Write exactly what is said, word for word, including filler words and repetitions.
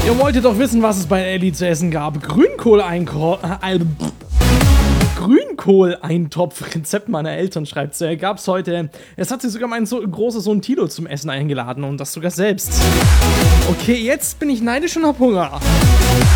Ihr wolltet doch wissen, was es bei Elli zu essen gab. Grünkohl-Einkro- äh, Grünkohl-Eintopf, Rezept meiner Eltern, schreibt sie, gab's heute. Es hat sich sogar mein so großer Sohn Tilo zum Essen eingeladen und das sogar selbst. Okay, jetzt bin ich neidisch und hab Hunger.